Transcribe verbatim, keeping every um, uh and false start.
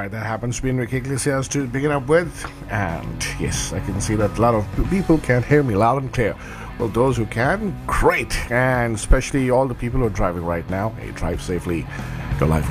Alright, that happens to be Enrique Iglesias to begin up with. And yes, I can see that a lot of people can't hear me loud and clear. Well, those who can, great. And especially all the people who are driving right now, hey, drive safely. Your life